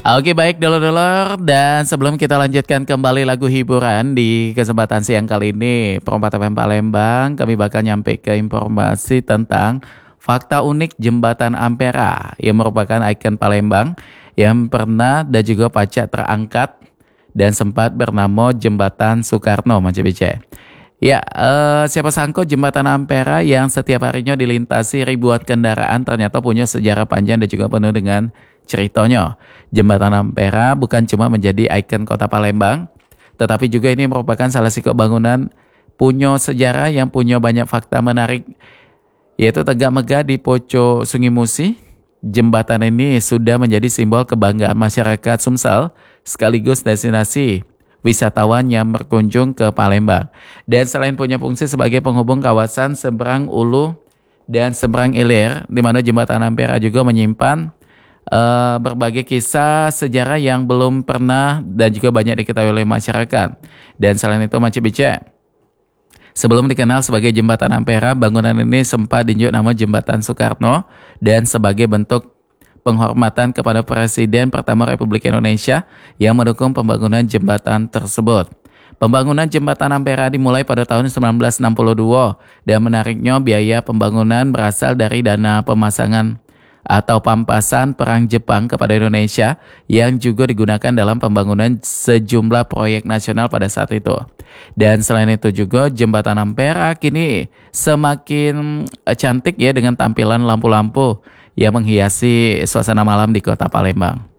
Oke baik dulur-dulur, dan sebelum kita lanjutkan kembali lagu hiburan di kesempatan siang kali ini Perompak FM Palembang, kami bakal nyampe ke informasi tentang fakta unik Jembatan Ampera yang merupakan ikon Palembang yang pernah dan juga pacak terangkat dan sempat bernama Jembatan Soekarno Mas BC. Ya, siapa sangka Jembatan Ampera yang setiap harinya dilintasi ribuan kendaraan ternyata punya sejarah panjang dan juga penuh dengan ceritanya. Jembatan Ampera bukan cuma menjadi ikon kota Palembang, tetapi juga ini merupakan salah satu bangunan punya sejarah yang punya banyak fakta menarik, yaitu tegak megah di Poco Sungai Musi. Jembatan ini sudah menjadi simbol kebanggaan masyarakat Sumsel sekaligus destinasi wisatawan yang berkunjung ke Palembang. Dan selain punya fungsi sebagai penghubung kawasan Seberang Ulu dan Seberang Ilir, di mana Jembatan Ampera juga menyimpan berbagai kisah sejarah yang belum pernah dan juga banyak diketahui oleh masyarakat. Dan selain itu Mas Bice, sebelum dikenal sebagai Jembatan Ampera, bangunan ini sempat dinjuk nama Jembatan Soekarno dan sebagai bentuk penghormatan kepada Presiden pertama Republik Indonesia yang mendukung pembangunan jembatan tersebut. Pembangunan Jembatan Ampera dimulai pada tahun 1962 dan menariknya biaya pembangunan berasal dari dana pemasangan atau pampasan perang Jepang kepada Indonesia yang juga digunakan dalam pembangunan sejumlah proyek nasional pada saat itu. Dan selain itu juga Jembatan Ampera kini semakin cantik ya dengan tampilan lampu-lampu yang menghiasi suasana malam di kota Palembang.